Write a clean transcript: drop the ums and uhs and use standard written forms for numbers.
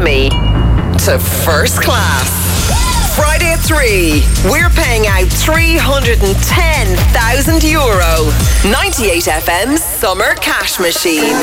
me to first class. Friday at 3, we're paying out €310,000. 98 FM's Summer Cash Machine.